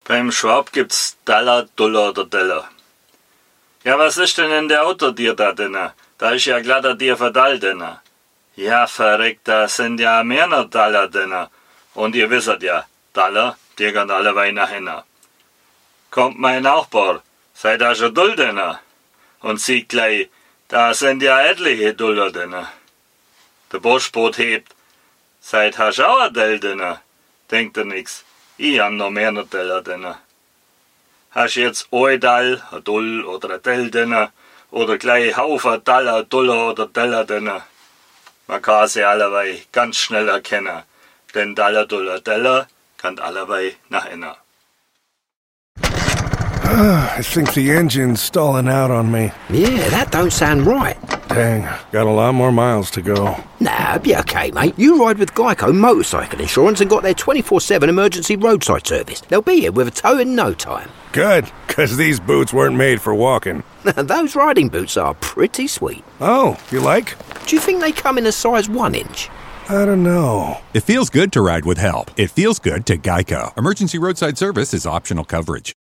Beim Schwab gibt's Daller, Duller oder Deller. Ja, was ist denn in der Autotier da drinnen? Da ist ja glatter Tier verdall drinnen. Ja, verreckt, da sind ja mehr noch Daller drinnen. Und ihr wisset ja, Daller, die gehen alle wei nach hinten. Kommt mein Nachbar, seid da schon Dull drinnen? Und sieht gleich, da sind ja etliche Duller drinnen. Der Buschboot hebt, seid hast auch ein Dell drinnen? Denkt er nix. Ich hab noch mehr Teller drinnen. Hast jetzt ein Dall, ein Dull oder ein Dell drinnen? Oder gleich Haufen Daller, Duller oder Teller drinnen? Man kann sie allebei ganz schnell erkennen. Denn Daller, Duller, Teller kann allebei nach innen. I think the engine's stalling out on me. Yeah, that don't sound right. Dang, got a lot more miles to go. Nah, be okay, mate. You ride with Geico Motorcycle Insurance and got their 24/7 emergency roadside service. They'll be here with a tow in no time. Good, because these boots weren't made for walking. Those riding boots are pretty sweet. Oh, you like? Do you think they come in a size 1 inch? I don't know. It feels good to ride with help. It feels good to Geico. Emergency roadside service is optional coverage.